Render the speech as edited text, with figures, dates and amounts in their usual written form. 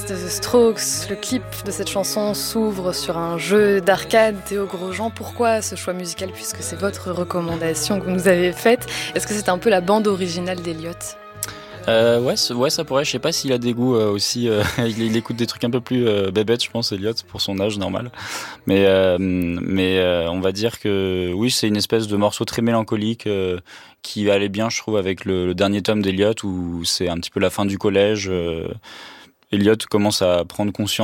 Dance de The Strokes. Le clip de cette chanson s'ouvre sur un jeu d'arcade. Théo Grosjean, pourquoi ce choix musical puisque c'est votre recommandation que vous nous avez faite? Est-ce que c'est un peu la bande originale d'Elliott? Ouais, ça pourrait. Je sais pas s'il a des goûts aussi. Il écoute des trucs un peu plus bébêtes, je pense, Elliott, pour son âge normal. Mais on va dire que oui, c'est une espèce de morceau très mélancolique qui allait bien, je trouve, avec le dernier tome d'Elliott où c'est un petit peu la fin du collège. Elliott commence à prendre conscience